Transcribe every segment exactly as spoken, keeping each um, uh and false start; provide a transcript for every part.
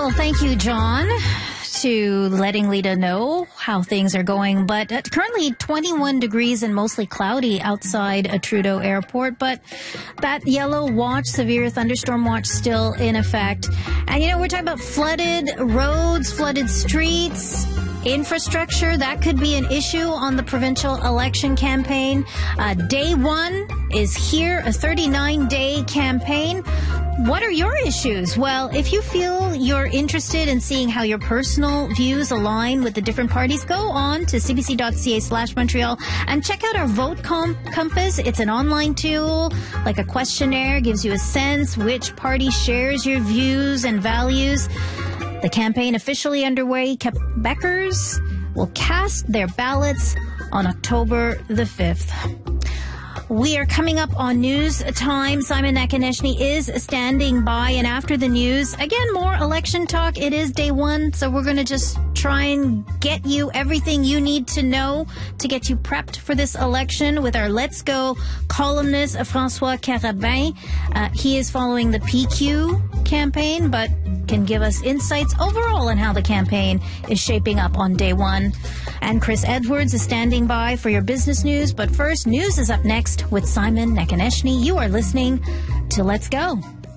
Well, thank you, John, to letting Lita know how things are going. But uh, currently twenty-one degrees and mostly cloudy outside a Trudeau Airport. But that yellow watch, severe thunderstorm watch, still in effect. And, you know, we're talking about flooded roads, flooded streets, infrastructure. That could be an issue on the provincial election campaign. Uh, day one is here, a thirty-nine day campaign. What are your issues? Well, if you feel you're interested in seeing how your personal views align with the different parties, go on to cbc.ca slash Montreal and check out our Vote Com- Compass. It's an online tool, like a questionnaire, gives you a sense which party shares your views and values. The campaign officially underway. Quebecers will cast their ballots on October the fifth. We are coming up on news time. Simon Nakaneshny is standing by, and after the news, again, more election talk. It is day one, so we're going to just try and get you everything you need to know to get you prepped for this election with our Let's Go columnist, François Carabin. Uh, he is following the P Q campaign, but can give us insights overall on how the campaign is shaping up on day one. And Chris Edwards is standing by for your business news. But first, news is up next with Simon Nakaneshny. You are listening to Let's Go.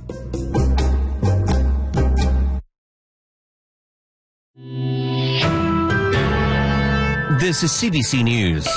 This is C B C News.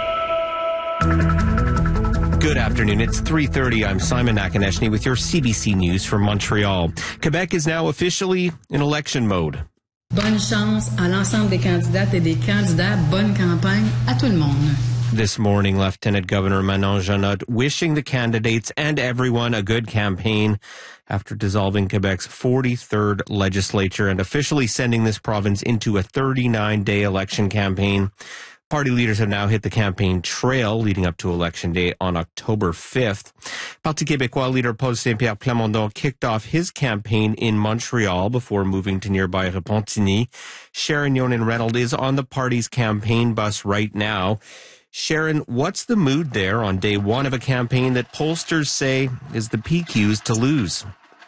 Good afternoon. It's three thirty. I'm Simon Nakaneshny with your C B C News from Montreal. Quebec is now officially in election mode. Bonne chance à l'ensemble des candidates et des candidats. Bonne campagne à tout le monde. This morning, Lieutenant Governor Manon Janot wishing the candidates and everyone a good campaign after dissolving Quebec's forty-third legislature and officially sending this province into a thirty-nine day election campaign. Party leaders have now hit the campaign trail leading up to Election Day on October fifth. Parti Québécois leader Paul Saint-Pierre Plamondon kicked off his campaign in Montreal before moving to nearby Repentigny. Sharon Yonan-Reynolds is on the party's campaign bus right now. Sharon, what's the mood there on day one of a campaign that pollsters say is the P Q's to lose?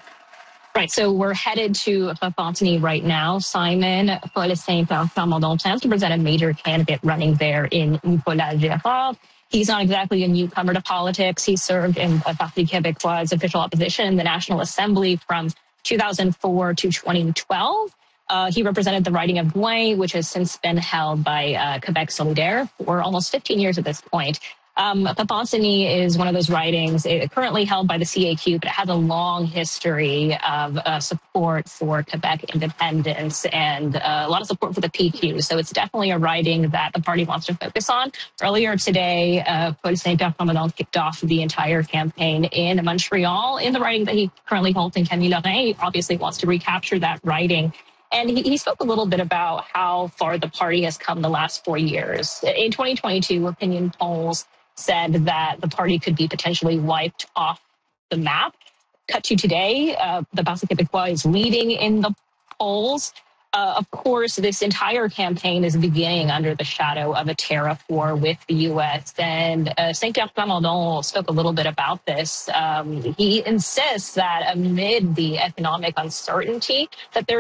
Right, so we're headed to Repentigny right now. Simon Paul Saint-Pierre Plamondon plans to present a major candidate running there in Nicolas-Gérard. He's not exactly a newcomer to politics. He served in Parti Québécois' official opposition in the National Assembly from two thousand four to twenty twelve. Uh, he represented the riding of Gouin, which has since been held by uh, Quebec Solidaire for almost fifteen years at this point. Um, Repentigny is one of those ridings uh, currently held by the C A Q, but it has a long history of uh, support for Quebec independence and uh, a lot of support for the P Q. So it's definitely a riding that the party wants to focus on. Earlier today, uh, Paul Saint-Pierre Plamondon kicked off the entire campaign in Montreal in the riding that he currently holds in Camille-Lorrain. He obviously wants to recapture that riding. And he, he spoke a little bit about how far the party has come the last four years. In twenty twenty-two, opinion polls said that the party could be potentially wiped off the map. Cut to today, uh, the Parti Québécois is leading in the polls. Uh, of course, this entire campaign is beginning under the shadow of a tariff war with the U S. And uh, Saint-Pierre Plamondon spoke a little bit about this. Um, he insists that amid the economic uncertainty, that there